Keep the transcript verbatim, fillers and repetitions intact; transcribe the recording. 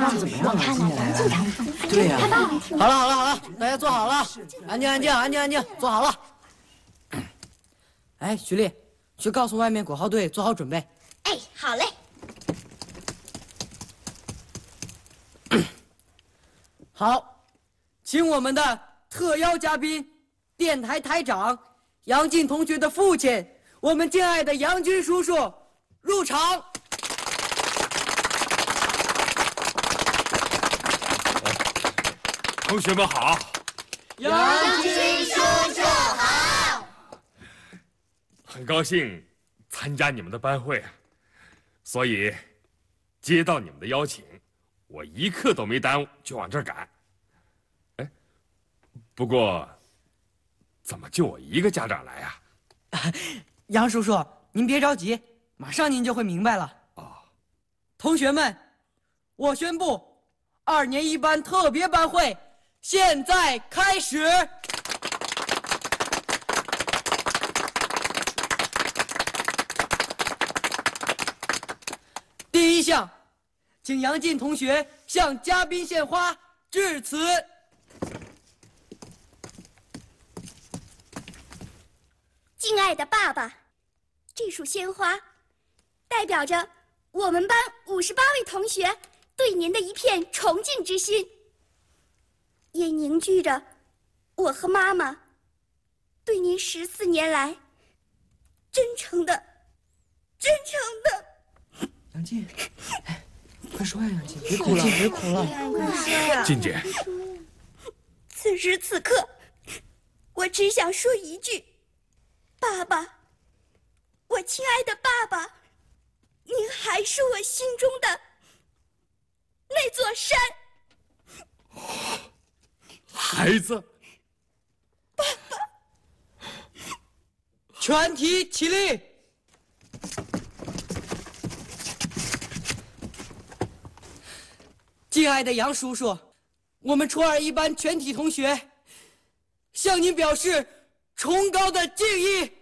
样怎么样？看呢，咱经常看。 对呀。好了好了好了，大家坐好了，安静安静安静安静，坐好了。哎，徐丽，去告诉外面国号队做好准备。 哎，好嘞。 好，请我们的特邀嘉宾，电台台长杨进同学的父亲，我们敬爱的杨军叔叔入场。 同学们好， 杨军叔叔好。 很高兴参加你们的班会，所以接到你们的邀请，我一刻都没耽误就往这儿赶。哎，不过怎么就我一个家长来呀？ 杨叔叔，您别着急，马上您就会明白了。哦，同学们，我宣布，二年一班特别班会现在开始。第一项，请杨进同学向嘉宾献花致辞。 敬爱的爸爸，这束鲜花代表着我们班五十八位同学对您的一片崇敬之心，也凝聚着我和妈妈对您十四年来真诚的、真诚的。 杨进，哎，快说呀，杨进，别哭了，别哭了， 快说呀， 进姐。 此时此刻，我只想说一句：爸爸，我亲爱的爸爸，您还是我心中的那座山。 孩子， 爸爸， 全体起立。敬爱的杨叔叔，我们初二一班全体同学向您表示崇高的敬意。